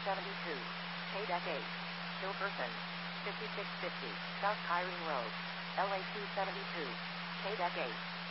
72, KDEC 8, Kilperson, 5650, South Kyrene Road, LA 272, KDEC 8.